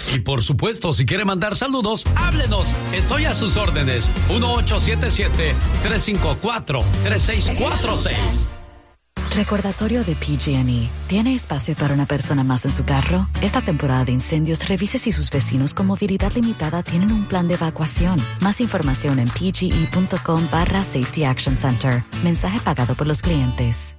Y por supuesto, si quiere mandar saludos, háblenos. Estoy a sus órdenes. 1877-354-3646. Recordatorio de PG&E. ¿Tiene espacio para una persona más en su carro? Esta temporada de incendios, revise si sus vecinos con movilidad limitada tienen un plan de evacuación. Más información en pge.com/Safety Action Center. Mensaje pagado por los clientes.